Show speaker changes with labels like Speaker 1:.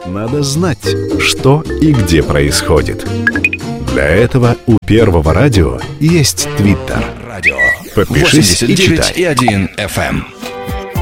Speaker 1: Надо знать, что и где происходит. Для этого у Первого радио есть Твиттер. Подпишись и читай.
Speaker 2: 89,1 FM.